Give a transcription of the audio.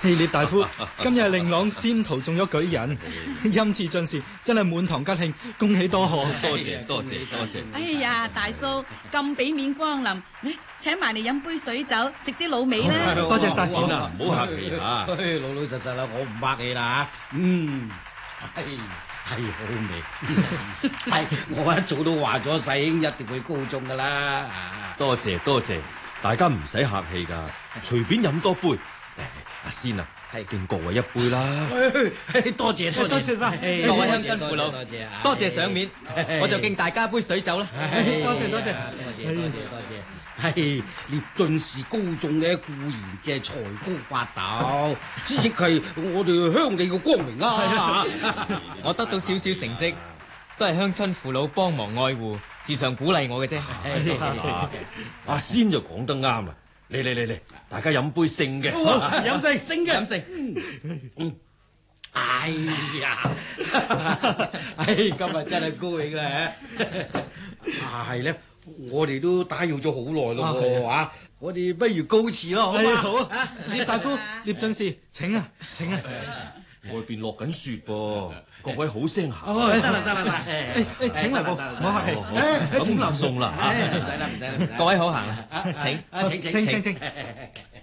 聶大夫，今日令郎先途中咗舉人，欽賜進士，真係滿堂吉慶，恭喜多賀。 多謝。 哎呀，大叔咁俾面光臨，請埋嚟飲杯水酒，食啲滷味啦。 多謝晒。 好啦，唔好客氣啊。 老老實實啦，我唔客氣啦係好味。係我一早都話咗，細兄一定會高中噶啦。 多謝，大家唔使客氣噶，隨便飲多杯。阿仙啊，敬各位一杯啦。 多謝晒。 各位鄉親父老，多謝賞面，我就敬大家一杯水酒啦。 多謝。 係聶進士高中嘅固然只係才高八斗，亦係我哋鄉里嘅光榮啊！ 我得到少少成績，都係鄉親父老幫忙愛護，時常鼓勵我嘅啫。 阿仙就講得啱啦，嚟，大家飲杯勝嘅。 飲勝。哎呀，今日真係高興啦！係咧。我哋都打擾咗好耐咯喎，我哋不如告辭咯，好嘛？ 好啊，聶大夫、聶進士，請啊！ 外邊落緊雪噃，各位好聲行。 得啦， 請留步，唔好客氣。 咁唔送啦嚇。 唔使啦， 各位好行啦，請。